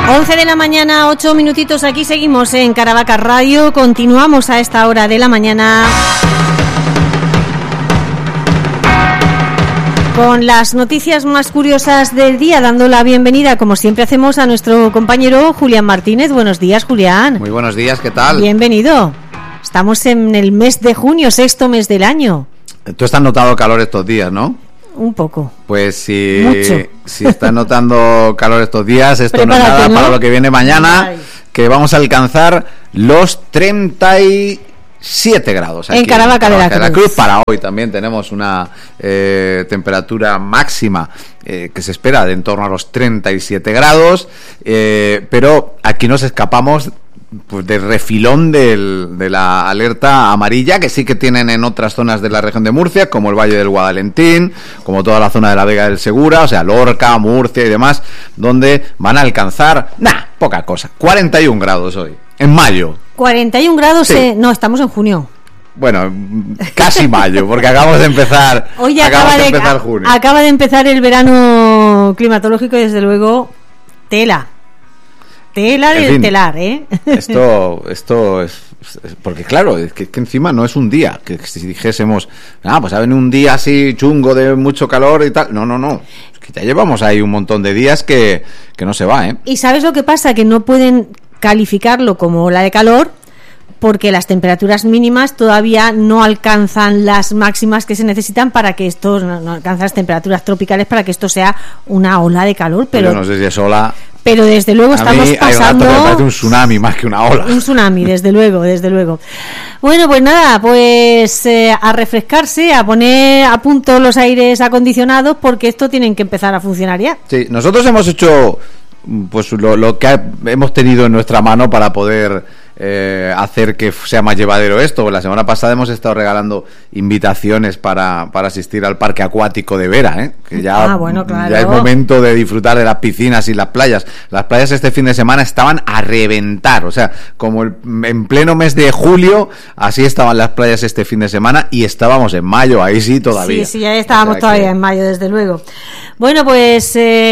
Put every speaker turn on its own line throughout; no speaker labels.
11 de la mañana, 8 minutitos, aquí seguimos en Caravaca Radio, continuamos a esta hora de la mañana con las noticias más curiosas del día, dando la bienvenida, como siempre hacemos, a nuestro compañero Julián Martínez. Buenos días, Julián.
Muy buenos días, ¿qué tal?
Bienvenido. Estamos en el mes de junio, sexto mes del año.
Tú estás notando calor estos días, ¿no?
Un poco.
Pues si estás notando calor estos días, esto no es nada, ¿no?, para lo que viene mañana, que vamos a alcanzar los 37 grados aquí,
en Caravaca de la Cruz.
Para hoy también tenemos una temperatura máxima que se espera de en torno a los 37 grados, pero aquí nos escapamos pues de refilón de la alerta amarilla que sí que tienen en otras zonas de la región de Murcia, como el Valle del Guadalentín, como toda la zona de la Vega del Segura, o sea, Lorca, Murcia y demás, donde van a alcanzar, poca cosa, 41 grados hoy, en mayo.
41 grados,
sí.
No, estamos en junio.
Bueno, casi mayo, porque acabamos de empezar.
Hoy acaba de empezar junio. Acaba de empezar el verano climatológico y desde luego tela del telar, ¿eh?
Esto es porque claro, es que encima no es un día que si dijésemos, pues ha venido un día así chungo de mucho calor y tal. No. Es que ya llevamos ahí un montón de días que no se va, ¿eh?
¿Y sabes lo que pasa? Que no pueden calificarlo como ola de calor porque las temperaturas mínimas todavía no alcanzan las máximas que se necesitan para que esto no alcanzan las temperaturas tropicales para que esto sea una ola de calor, pero
no sé si es ola.
Pero desde luego estamos pasando.
Me parece un tsunami más que una ola.
Un tsunami, desde luego. Bueno, pues nada, a refrescarse, a poner a punto los aires acondicionados, porque esto tienen que empezar a funcionar ya.
Sí, nosotros hemos hecho pues lo que hemos tenido en nuestra mano para poder hacer que sea más llevadero esto. La semana pasada hemos estado regalando invitaciones para asistir al parque acuático de Vera, que ya,
bueno, claro,
ya es momento de disfrutar de las piscinas y las playas. Las playas este fin de semana estaban a reventar, o sea, como en pleno mes de julio, así estaban las playas este fin de semana, y estábamos en mayo, ahí sí todavía.
Sí, ya estábamos todavía en mayo, desde luego. Bueno, pues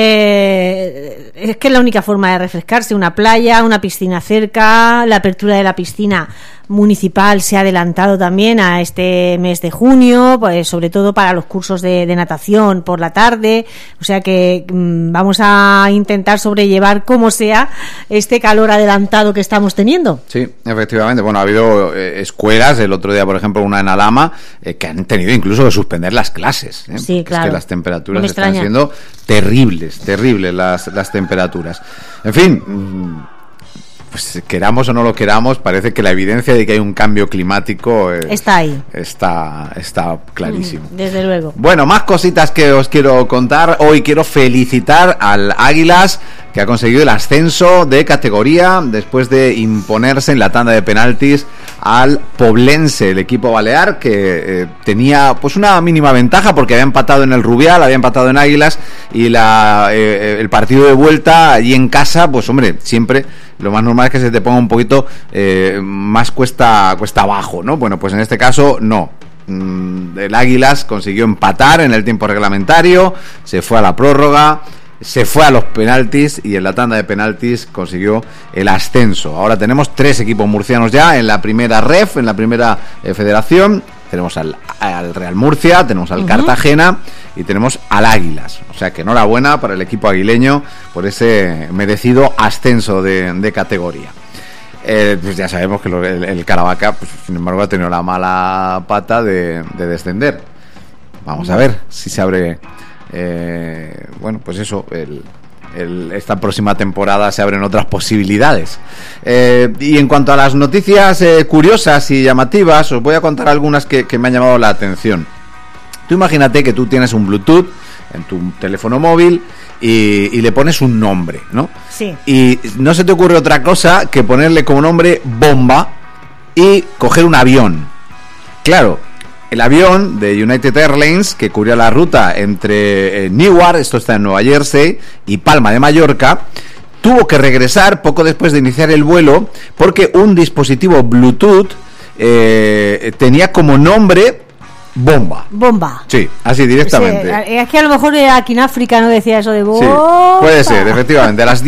es que es la única forma de refrescarse, una playa, una piscina cerca. La apertura de la piscina municipal se ha adelantado también a este mes de junio, pues sobre todo para los cursos de natación por la tarde, o sea que vamos a intentar sobrellevar como sea este calor adelantado que estamos teniendo.
Sí, efectivamente. Bueno, ha habido escuelas, el otro día por ejemplo una en Alhama, que han tenido incluso que suspender las clases, ¿eh?
Sí, claro.
Es que las temperaturas están siendo terribles las temperaturas. En fin, pues queramos o no lo queramos, parece que la evidencia de que hay un cambio climático
está ahí.
Está clarísimo.
Desde luego.
Bueno, más cositas que os quiero contar. Hoy quiero felicitar al Águilas, que ha conseguido el ascenso de categoría después de imponerse en la tanda de penaltis al Poblense, el equipo balear, que tenía pues una mínima ventaja porque había empatado en el Rubial, había empatado en Águilas, y el partido de vuelta allí en casa, pues hombre, siempre lo más normal es que se te ponga un poquito más cuesta abajo, ¿no? Bueno, pues en este caso no. El Águilas consiguió empatar en el tiempo reglamentario, se fue a la prórroga, se fue a los penaltis, y en la tanda de penaltis consiguió el ascenso. Ahora tenemos 3 equipos murcianos ya en la primera ref, en la primera federación. Tenemos al Real Murcia, tenemos al Cartagena y tenemos al Águilas. O sea que enhorabuena para el equipo aguileño por ese merecido ascenso de categoría. Pues ya sabemos que el Caravaca, pues, sin embargo, ha tenido la mala pata de descender. Vamos a ver si se abre. Bueno, pues eso, esta próxima temporada se abren otras posibilidades. Y en cuanto a las noticias curiosas y llamativas, os voy a contar algunas que me han llamado la atención. Tú imagínate que tú tienes un Bluetooth en tu teléfono móvil y le pones un nombre, ¿no?
Sí.
Y no se te ocurre otra cosa que ponerle como nombre bomba y coger un avión. Claro, el avión de United Airlines, que cubría la ruta entre Newark, esto está en Nueva Jersey, y Palma de Mallorca, tuvo que regresar poco después de iniciar el vuelo porque un dispositivo Bluetooth tenía como nombre bomba.
Bomba.
Sí, así directamente.
Sí, es que a lo mejor aquí en África no decía eso de bomba.
Sí, puede ser, efectivamente. A las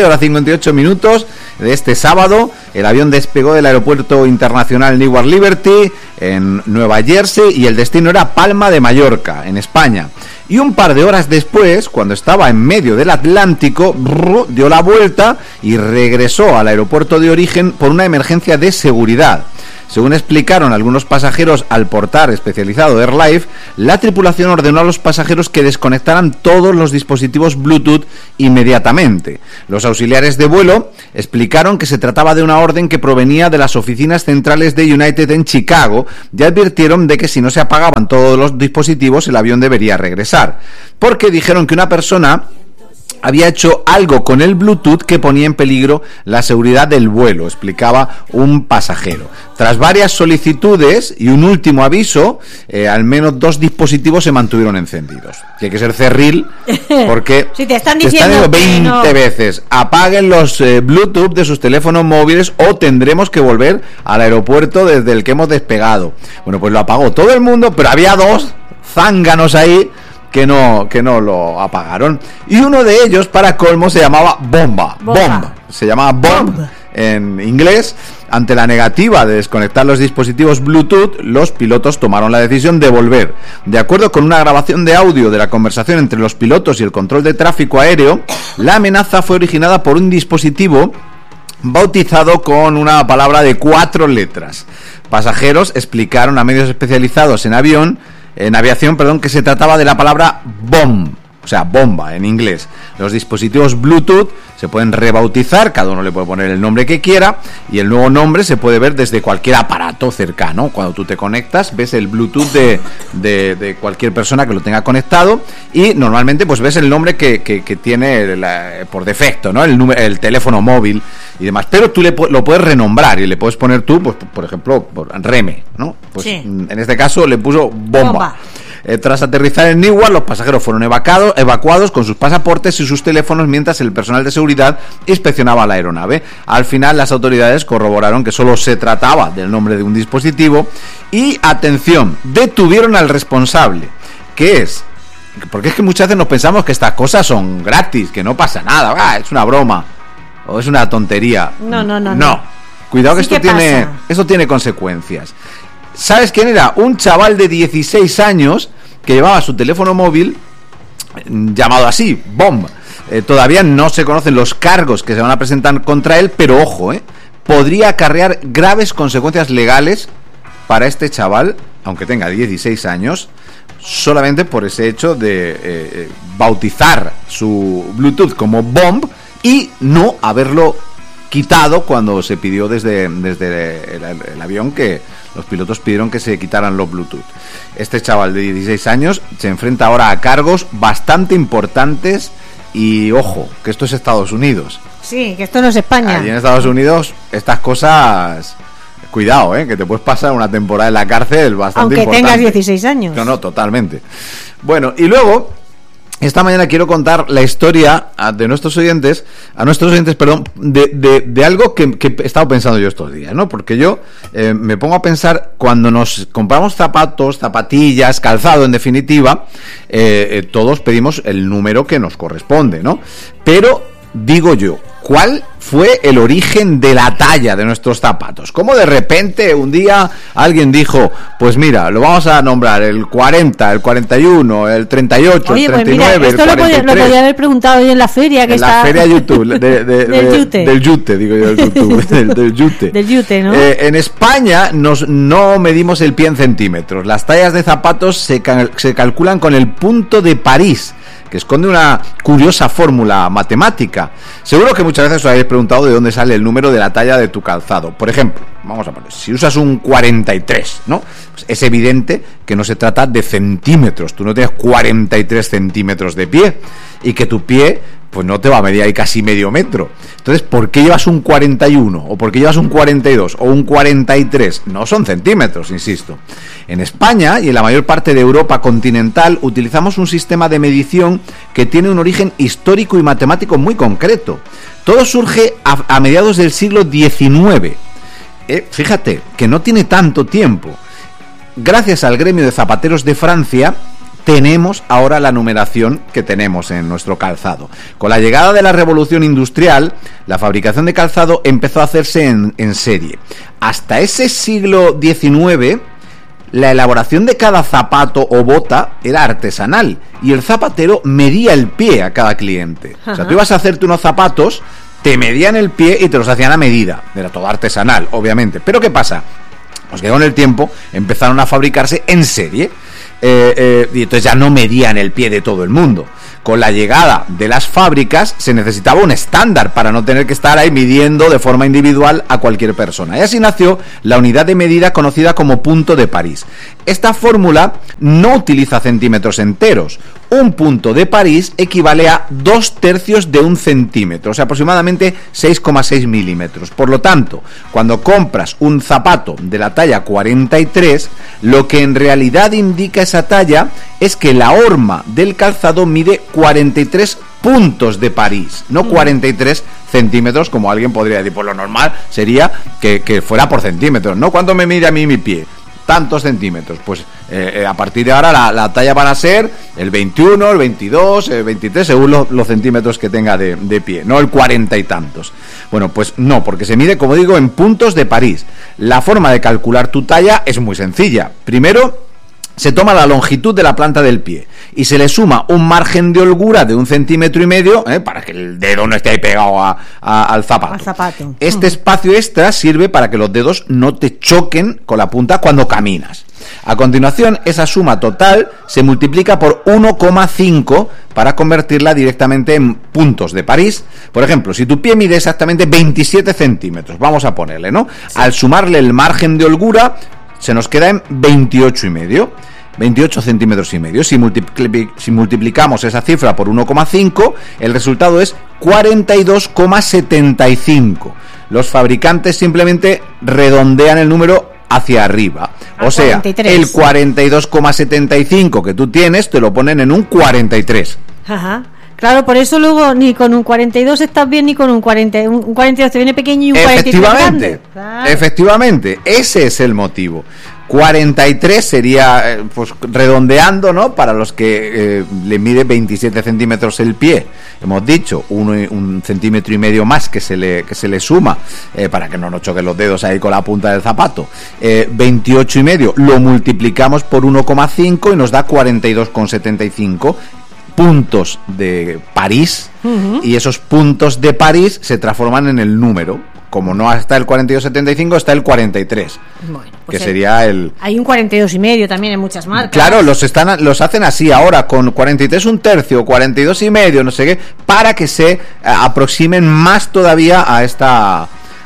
17:58 de este sábado, el avión despegó del aeropuerto internacional Newark Liberty en Nueva Jersey y el destino era Palma de Mallorca, en España. Y un par de horas después, cuando estaba en medio del Atlántico, dio la vuelta y regresó al aeropuerto de origen por una emergencia de seguridad. Según explicaron algunos pasajeros al portal especializado AirLife, la tripulación ordenó a los pasajeros que desconectaran todos los dispositivos Bluetooth inmediatamente. Los auxiliares de vuelo explicaron que se trataba de una orden que provenía de las oficinas centrales de United en Chicago y advirtieron de que si no se apagaban todos los dispositivos el avión debería regresar, porque dijeron que una persona había hecho algo con el Bluetooth que ponía en peligro la seguridad del vuelo, explicaba un pasajero. Tras varias solicitudes y un último aviso, al menos 2 dispositivos se mantuvieron encendidos. Y hay que ser cerril porque
si te están diciendo
20 veces apaguen los Bluetooth de sus teléfonos móviles o tendremos que volver al aeropuerto desde el que hemos despegado. Bueno, pues lo apagó todo el mundo, pero había 2 zánganos ahí que no lo apagaron. Y uno de ellos, para colmo, se llamaba Bomba. Se llamaba Bomb en inglés. Ante la negativa de desconectar los dispositivos Bluetooth, los pilotos tomaron la decisión de volver. De acuerdo con una grabación de audio de la conversación entre los pilotos y el control de tráfico aéreo, la amenaza fue originada por un dispositivo bautizado con una palabra de 4 letras. Pasajeros explicaron a medios especializados en aviación, que se trataba de la palabra bomb, o sea, bomba en inglés. Los dispositivos Bluetooth se pueden rebautizar, cada uno le puede poner el nombre que quiera y el nuevo nombre se puede ver desde cualquier aparato cercano. Cuando tú te conectas, ves el Bluetooth de cualquier persona que lo tenga conectado y normalmente pues ves el nombre que tiene por defecto, ¿no? El teléfono móvil y demás, pero tú lo puedes renombrar y le puedes poner tú, pues por ejemplo, por Reme, ¿no? Pues sí. En este caso le puso bomba. Tras aterrizar en Newark, los pasajeros fueron evacuados con sus pasaportes y sus teléfonos mientras el personal de seguridad inspeccionaba la aeronave. Al final, las autoridades corroboraron que solo se trataba del nombre de un dispositivo y, atención, detuvieron al responsable, que es... Porque es que muchas veces nos pensamos que estas cosas son gratis, que no pasa nada, es una broma o es una tontería. No. Cuidado que esto tiene consecuencias. ¿Sabes quién era? Un chaval de 16 años que llevaba su teléfono móvil llamado así, Bomb. Todavía no se conocen los cargos que se van a presentar contra él, pero ojo, podría acarrear graves consecuencias legales para este chaval, aunque tenga 16 años, solamente por ese hecho de bautizar su Bluetooth como Bomb y no haberlo quitado cuando se pidió desde el avión que los pilotos pidieron que se quitaran los Bluetooth. Este chaval de 16 años se enfrenta ahora a cargos bastante importantes y ojo, que esto es Estados Unidos.
Sí, que esto no es España.
Allí en Estados Unidos estas cosas, cuidado, que te puedes pasar una temporada en la cárcel bastante
aunque
importante.
Tengas 16 años.
No, totalmente. Bueno, y luego esta mañana quiero contar la historia a nuestros oyentes, de algo que he estado pensando yo estos días, ¿no? Porque yo me pongo a pensar, cuando nos compramos zapatos, zapatillas, calzado, en definitiva, todos pedimos el número que nos corresponde, ¿no? Pero digo yo, ¿cuál fue el origen de la talla de nuestros zapatos? ¿Cómo de repente un día alguien dijo, pues mira, lo vamos a nombrar el 40, el 41, el 38,
oye,
el 39,
pues mira, esto
el 43?
Lo podía haber preguntado hoy en la feria que está...
La feria YouTube, del Yute, digo yo, del Yute.
Del Yute, ¿no?
En España no medimos el pie en centímetros. Las tallas de zapatos se calculan con el punto de París, que esconde una curiosa fórmula matemática. Seguro que muchas veces os habéis preguntado de dónde sale el número de la talla de tu calzado. Por ejemplo, vamos a poner, si usas un 43, ¿no? Pues es evidente que no se trata de centímetros. Tú no tienes 43 centímetros de pie y que tu pie pues no te va a medir ahí casi medio metro. Entonces, ¿por qué llevas un 41? ¿O por qué llevas un 42? ¿O un 43? No son centímetros, insisto. En España y en la mayor parte de Europa continental utilizamos un sistema de medición que tiene un origen histórico y matemático muy concreto. Todo surge a mediados del siglo XIX. Fíjate, que no tiene tanto tiempo. gracias al gremio de zapateros de Francia, tenemos ahora la numeración que tenemos en nuestro calzado. Con la llegada de la revolución industrial, la fabricación de calzado empezó a hacerse en serie. Hasta ese siglo XIX, la elaboración de cada zapato o bota era artesanal y el zapatero medía el pie a cada cliente. O sea, tú ibas a hacerte unos zapatos, te medían el pie y te los hacían a medida. Era todo artesanal, obviamente. Pero ¿qué pasa? Pues que con el tiempo empezaron a fabricarse en serie. Y entonces ya no medían el pie de todo el mundo. Con la llegada de las fábricas se necesitaba un estándar para no tener que estar ahí midiendo de forma individual a cualquier persona. Y así nació la unidad de medida conocida como punto de París. Esta fórmula no utiliza centímetros enteros. Un punto de París equivale a 2/3 de un centímetro, o sea, aproximadamente 6,6 milímetros. Por lo tanto, cuando compras un zapato de la talla 43, lo que en realidad indica esa talla es que la horma del calzado mide 43 puntos de París, no 43 centímetros, como alguien podría decir. Pues lo normal sería que fuera por centímetros, ¿no? ¿Cuánto me mide a mí mi pie? Tantos centímetros. Pues a partir de ahora la talla van a ser el 21, el 22, el 23, según los centímetros que tenga de pie, no el 40 y tantos. Bueno, pues no, porque se mide, como digo, en puntos de París. La forma de calcular tu talla es muy sencilla. Primero, se toma la longitud de la planta del pie y se le suma un margen de holgura de 1,5 centímetros, para que el dedo no esté ahí pegado al zapato. Este espacio extra sirve para que los dedos no te choquen con la punta cuando caminas. A continuación, esa suma total se multiplica por 1,5 para convertirla directamente en puntos de París. Por ejemplo, si tu pie mide exactamente 27 centímetros, vamos a ponerle, ¿no? Sí. Al sumarle el margen de holgura, se nos queda en 28 centímetros y medio. Si multiplicamos esa cifra por 1,5, el resultado es 42,75. Los fabricantes simplemente redondean el número hacia arriba. O sea, 43. El 42,75 que tú tienes te lo ponen en un 43.
Ajá. Claro, por eso luego ni con un 42 estás bien, ni con un 42 te viene pequeño y un 43 grande. Claro.
Efectivamente, ese es el motivo. 43 sería, pues redondeando, ¿no? Para los que le mide 27 centímetros el pie. Hemos dicho, un centímetro y medio más que se le suma, para que no nos choquen los dedos ahí con la punta del zapato. 28 y medio, lo multiplicamos por 1,5 y nos da 42,75 puntos de París. Y esos puntos de París se transforman en el número. Como no está el 42,75, está el 43. Bueno, pues que sería el...
Hay un 42 y medio también en muchas marcas.
Claro, los hacen así ahora, con 43 un tercio, 42 y medio, no sé qué, para que se aproximen más todavía a esta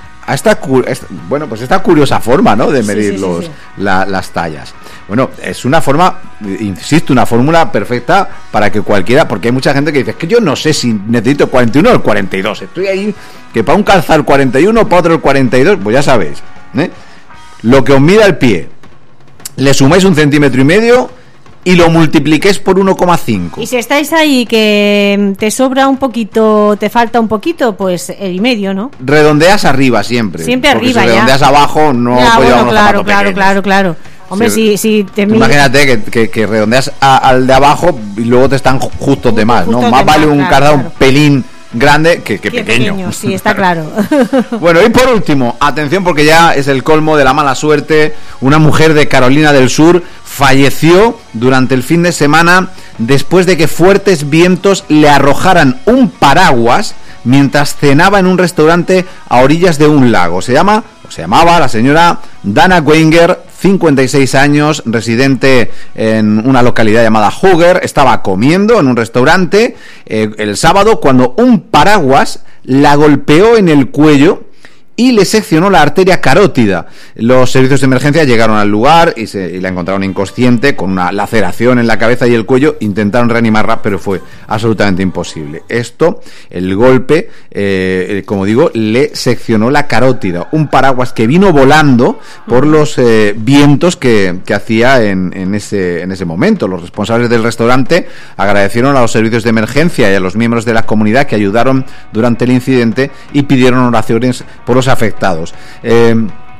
curiosa forma, ¿no?, de medir las tallas. Bueno, es una forma, insisto, una fórmula perfecta para que cualquiera, porque hay mucha gente que dice, es que yo no sé si necesito el 41 o el 42, estoy ahí, que para un calzar el 41, para otro el 42, pues ya sabéis, lo que os mida el pie, le sumáis 1,5 centímetros y lo multipliquéis por 1,5.
Y si estáis ahí que te sobra un poquito, te falta un poquito, pues el y medio, ¿no?
Redondeas arriba siempre.
Siempre arriba,
si redondeas abajo, no puedes llevar unos zapatos pequeños.
Claro. Hombre, si te
imagínate que redondeas al de abajo y luego te están justos de más, ¿no? Más vale un calzado un pelín grande que pequeño.
Sí, está claro.
Bueno, y por último, atención, porque ya es el colmo de la mala suerte. Una mujer de Carolina del Sur falleció durante el fin de semana después de que fuertes vientos le arrojaran un paraguas mientras cenaba en un restaurante a orillas de un lago. Se llamaba la señora Dana Wenger, 56 años, residente en una localidad llamada Hooger. Estaba comiendo en un restaurante el sábado cuando un paraguas la golpeó en el cuello y le seccionó la arteria carótida. Los servicios de emergencia llegaron al lugar y la encontraron inconsciente, con una laceración en la cabeza y el cuello. Intentaron reanimarla, pero fue absolutamente imposible. El golpe, como digo, le seccionó la carótida. Un paraguas que vino volando por los vientos que hacía en ese momento. Los responsables del restaurante agradecieron a los servicios de emergencia y a los miembros de la comunidad que ayudaron durante el incidente y pidieron oraciones por los afectados.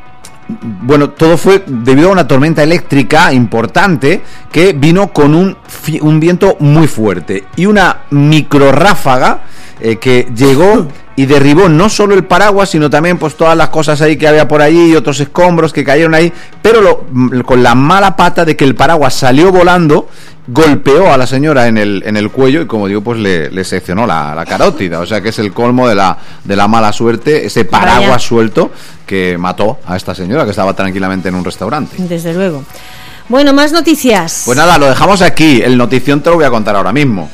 bueno, todo fue debido a una tormenta eléctrica importante que vino con un viento muy fuerte y una microráfaga que llegó y derribó no solo el paraguas, sino también pues todas las cosas ahí que había por allí y otros escombros que cayeron ahí, pero con la mala pata de que el paraguas salió volando, golpeó a la señora en el cuello y, como digo, pues le seccionó la carótida. O sea que es el colmo de la mala suerte, ese paraguas suelto que mató a esta señora que estaba tranquilamente en un restaurante.
Desde luego. Bueno, más noticias.
Pues nada, lo dejamos aquí. El notición te lo voy a contar ahora mismo.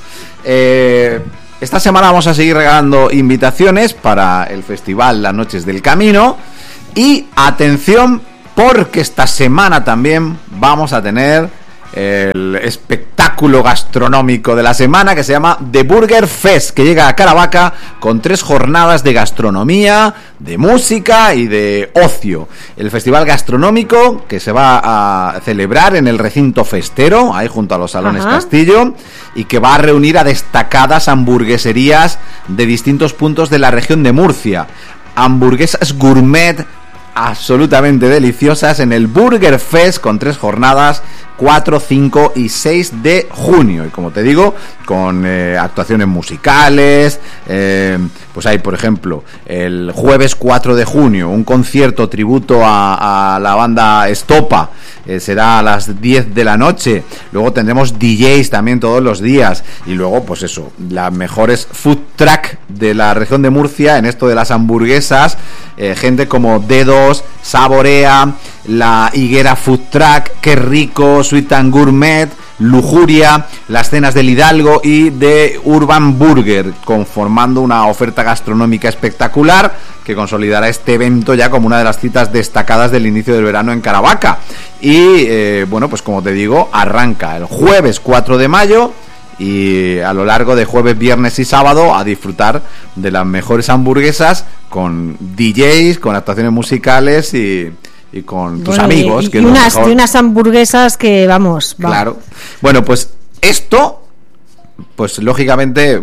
Esta semana vamos a seguir regalando invitaciones para el festival Las Noches del Camino. Y atención, porque esta semana también vamos a tener el espectáculo gastronómico de la semana, que se llama The Burger Fest, que llega a Caravaca con 3 jornadas de gastronomía, de música y de ocio. El festival gastronómico que se va a celebrar en el recinto festero, ahí junto a los Salones Castillo, y que va a reunir a destacadas hamburgueserías de distintos puntos de la región de Murcia. Hamburguesas gourmet absolutamente deliciosas en el Burger Fest, con 3 jornadas, 4, 5 y 6 de junio. Y como te digo, con actuaciones musicales, pues hay, por ejemplo, el jueves 4 de junio, un concierto tributo a la banda Estopa, será a las 10 de la noche. Luego tendremos DJs también todos los días. Y luego, pues eso, las mejores food truck de la región de Murcia en esto de las hamburguesas, gente como Dedos, Saborea, la Higuera Food Truck, Qué Rico, Sweet and Gourmet, Lujuria, las cenas del Hidalgo y de Urban Burger, conformando una oferta gastronómica espectacular que consolidará este evento ya como una de las citas destacadas del inicio del verano en Caravaca. Y bueno, pues como te digo, arranca el jueves 4 de mayo y a lo largo de jueves, viernes y sábado a disfrutar de las mejores hamburguesas con DJs, con actuaciones musicales y con tus amigos.
Y unas hamburguesas que vamos.
Claro. Bueno, pues esto, pues lógicamente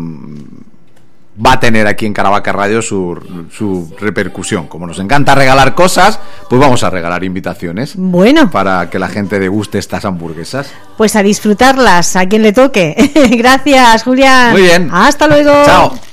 va a tener aquí en Caravaca Radio su repercusión. Como nos encanta regalar cosas, pues vamos a regalar invitaciones.
Bueno.
Para que la gente deguste estas hamburguesas.
Pues a disfrutarlas, a quien le toque. Gracias, Julián.
Muy bien.
Hasta luego.
Chao.